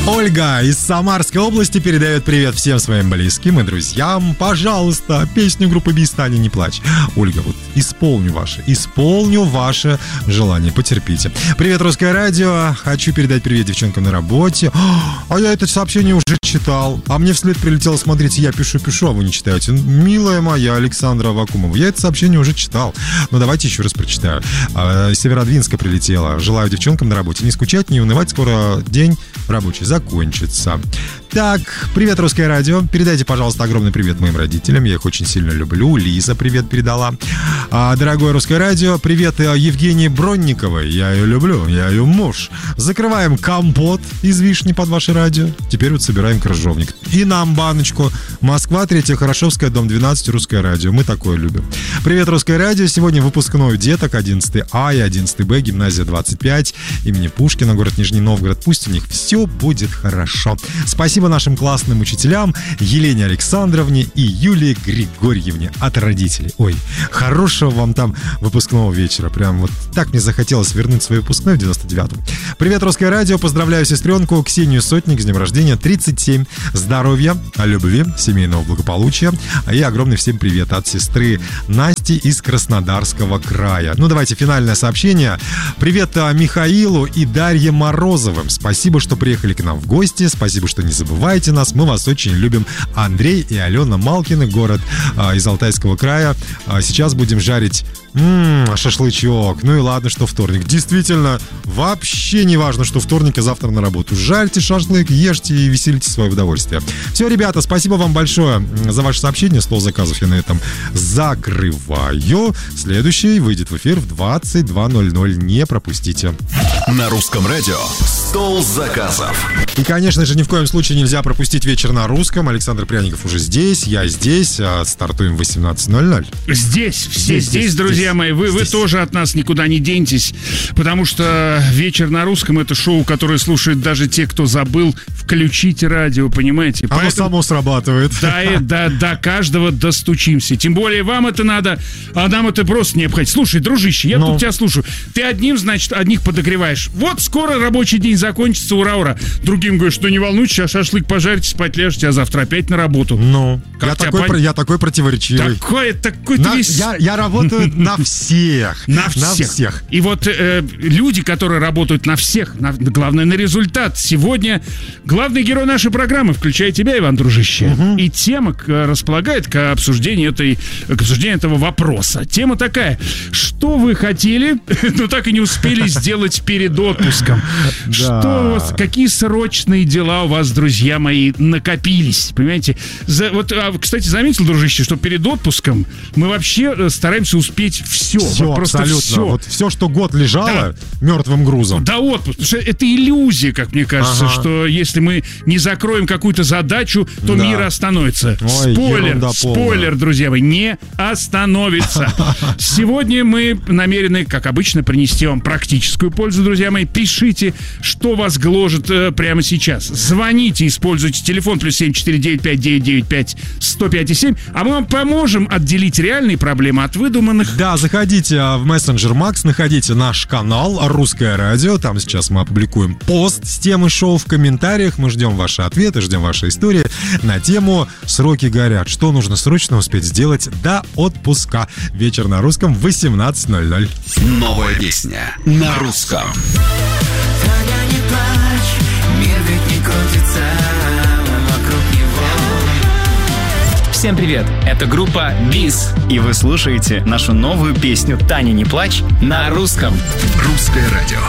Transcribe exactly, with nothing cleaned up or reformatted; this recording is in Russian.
Ольга из Самарской области передает привет всем своим близким и друзьям. Пожалуйста, песню группы Би «Таня, не плачь». Ольга, вот исполню ваше, исполню ваше желание, потерпите. Привет, Русское радио. Хочу передать привет девчонкам на работе. А я это сообщение уже читал. А мне вслед прилетело, смотрите, я пишу-пишу, а вы не читаете. Милая моя Александра Авакумова, я это сообщение уже читал. Но давайте еще раз прочитаю. Из Северодвинска прилетело. Желаю девчонкам на работе не скучать, не унывать. Скоро день рабочий закончится. Так, привет, Русское радио. Передайте, пожалуйста, огромный привет моим родителям. Я их очень сильно люблю. Лиза привет передала. А, дорогое Русское радио, привет Евгении Бронниковой. Я ее люблю, я ее муж. Закрываем компот из вишни под ваше радио. Теперь вот собираем крыжовник. И нам баночку. Москва, третья Хорошевская, дом двенадцать, Русское радио. Мы такое любим. Привет, Русское радио. Сегодня выпускной деток одиннадцатый А и одиннадцатый Б, гимназия двадцать пять, имени Пушкина, город Нижний Новгород. Пусть у них все будет хорошо. Спасибо нашим классным учителям Елене Александровне и Юлии Григорьевне от родителей. Ой, хорошего вам там выпускного вечера. Прям вот так мне захотелось вернуть свой выпускной в девяносто девятом. Привет, Русское радио. Поздравляю сестренку Ксению Сотник с днем рождения. тридцать семь. Здоровья, любви, семейного благополучия. И огромный всем привет от сестры Насти из Краснодарского края. Ну, давайте финальное сообщение. Привет Михаилу и Дарье Морозовым. Спасибо, что приехали к нам в гости. Спасибо, что не забывайте нас. Мы вас очень любим. Андрей и Алена Малкины, город а, из Алтайского края. А, сейчас будем жарить м-м, шашлычок. Ну и ладно, что вторник. Действительно, вообще не важно, что вторник и завтра на работу. Жарьте шашлык, ешьте и веселите свое удовольствие. Все, ребята, спасибо вам большое за ваше сообщение. Стол заказов я на этом закрываю. Следующий выйдет в эфир в двадцать два ноль ноль. Не пропустите. На Русском радио «Стол заказов». И, конечно же, ни в коем случае нельзя пропустить вечер на русском. Александр Пряников уже здесь, я здесь. А стартуем в восемнадцать ноль ноль. Здесь, все здесь, здесь друзья здесь, мои. Вы, здесь. вы тоже от нас никуда не денетесь, потому что вечер на русском — это шоу, которое слушают даже те, кто забыл включить радио, понимаете? Оно Поэтому само срабатывает. Да, да, до каждого достучимся. Тем более вам это надо, а нам это просто необходимо. Слушай, дружище, я Но. тут тебя слушаю. Ты одним, значит, одних подогреваешь. Вот скоро рабочий день закончится, ура-ура. Другим говоришь, что не волнуйся, сейчас шашлык пожарите, спать ляжете, а завтра опять на работу. Ну, я тебя такой, пон- я такой противоречивый. Такой, такой На- ты весь... я, я работаю на всех. На всех. И вот э, люди, которые работают на всех, на, главное, на результат. Сегодня главный герой нашей программы, включая тебя, Иван, дружище. Угу. И тема к, располагает к обсуждению, этой, к обсуждению этого вопроса. Тема такая: что вы хотели, но так и не успели сделать перед отпуском? Да. Что у вас, какие срочные дела у вас, друзья мои, накопились? Понимаете? За, вот, а, кстати, заметил, дружище, что перед отпуском мы вообще стараемся успеть все. Все, вот просто абсолютно. все. Вот все, что год лежало Да. мертвым грузом. Да, отпуск. Потому что это иллюзия, как мне кажется, Ага. что если мы не закроем какую-то задачу, то Да. мир остановится. Ой, спойлер, ерунда спойлер, полная. друзья мои, не остановится. Сегодня мы намерены, как обычно, принести вам практическую пользу, друзья мои. Пишите, что вас гложет э, прямо сейчас. Звоните, используйте телефон плюс семь четыре девять пять девять девять пять сто пять семь, а мы вам поможем отделить реальные проблемы от выдуманных. Да, заходите в мессенджер Макс, находите наш канал «Русское радио». Там сейчас мы опубликуем пост с темой шоу в комментариях. Мы ждем ваши ответы, ждем ваши истории на тему «Сроки горят». Что нужно срочно успеть сделать до отпуска? Вечер на русском в восемнадцать ноль ноль. Новая песня на русском. Таня, не плачь, мир ведь не крутится вокруг него. Всем привет, это группа Биз, и вы слушаете нашу новую песню «Таня, не плачь» на русском. Русское радио.